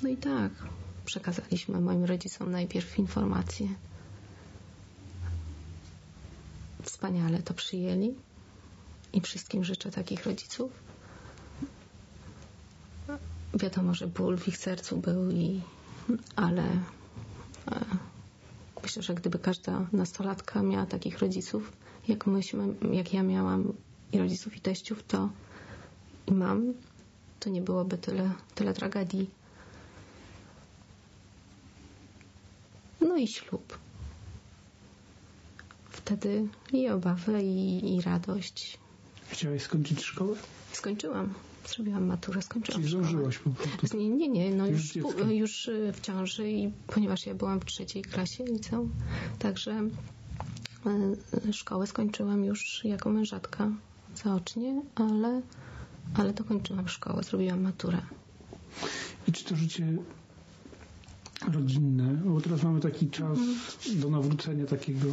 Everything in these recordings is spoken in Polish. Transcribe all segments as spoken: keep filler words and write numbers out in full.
No i tak, przekazaliśmy moim rodzicom najpierw informacje. Wspaniale to przyjęli i wszystkim życzę takich rodziców. Wiadomo, że ból w ich sercu był, i, ale e, myślę, że gdyby każda nastolatka miała takich rodziców, jak myśmy, jak ja miałam, i rodziców, i teściów, to i mam, to nie byłoby tyle, tyle tragedii. No i ślub. Wtedy i obawy, i, i radość. Chciałaś skończyć szkołę? Skończyłam. Zrobiłam maturę, skończyłam Czyli zdążyłaś po prostu? Nie, nie, nie. No już, już, już w ciąży, i ponieważ ja byłam w trzeciej klasie liceum, także y, szkołę skończyłam już jako mężatka zaocznie, ale, ale dokończyłam szkołę, zrobiłam maturę. I czy to życie rodzinne, bo teraz mamy taki czas mm. do nawrócenia takiego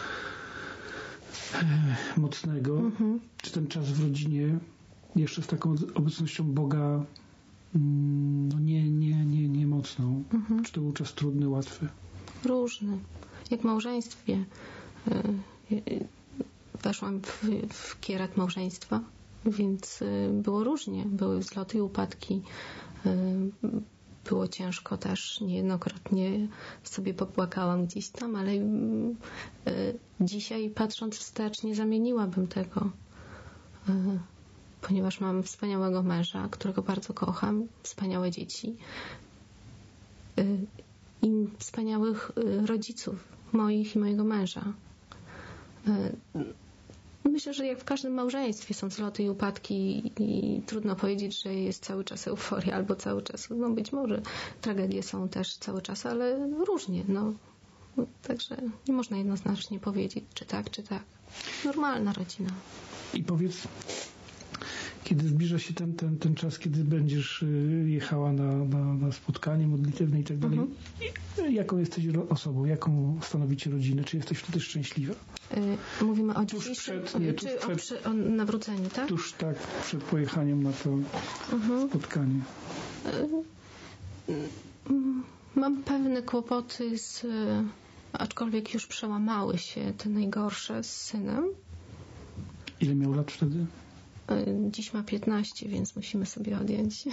e, mocnego, mm-hmm. czy ten czas w rodzinie jeszcze z taką obecnością Boga mm, no nie, nie, nie, nie mocną? Mm-hmm. Czy to był czas trudny, łatwy? Różny. Jak w małżeństwie. Y, y, weszłam w, w kierat małżeństwa, więc y, było różnie. Były wzloty i upadki. Y, Było ciężko też, niejednokrotnie sobie popłakałam gdzieś tam, ale y, dzisiaj, patrząc wstecz, nie zamieniłabym tego, y, ponieważ mam wspaniałego męża, którego bardzo kocham, wspaniałe dzieci y, i wspaniałych y, rodziców, moich i mojego męża. Y, Myślę, że jak w każdym małżeństwie są wzloty i upadki, i, i trudno powiedzieć, że jest cały czas euforia albo cały czas, no być może tragedie są też cały czas, ale różnie, no. Także nie można jednoznacznie powiedzieć, czy tak, czy tak. Normalna rodzina. I powiedz, kiedy zbliża się ten, ten, ten czas, kiedy będziesz jechała na, na, na spotkanie modlitewne i tak dalej, mhm. jaką jesteś osobą, jaką stanowicie rodzinę? Czy jesteś wtedy szczęśliwa? Yy, mówimy o tuż dzisiejszym, przed, nie, tuż czy przed, o, przy, o nawróceniu, tak? Tuż tak, przed pojechaniem na to mhm. spotkanie. Yy, yy, mam pewne kłopoty z, aczkolwiek już przełamały się te najgorsze, z synem. Ile miał lat wtedy? Dziś ma piętnaście, więc musimy sobie odjąć.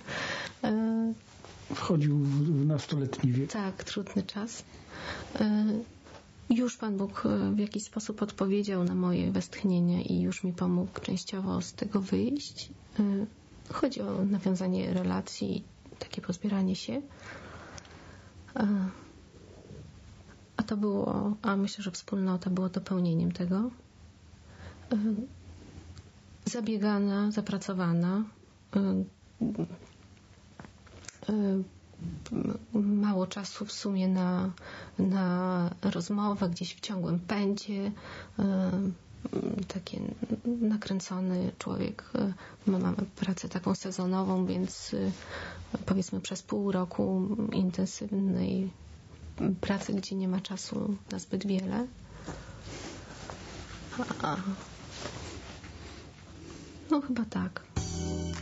Wchodził w nastoletni wiek. Tak, trudny czas. Już Pan Bóg w jakiś sposób odpowiedział na moje westchnienie i już mi pomógł częściowo z tego wyjść. Chodzi o nawiązanie relacji, takie pozbieranie się. A to było, a myślę, że wspólnota była dopełnieniem tego. Zabiegana, zapracowana, mało czasu w sumie na, na rozmowę, gdzieś w ciągłym pędzie, taki nakręcony człowiek. My mamy pracę taką sezonową, więc powiedzmy przez pół roku intensywnej pracy, gdzie nie ma czasu na zbyt wiele. A, no chyba tak.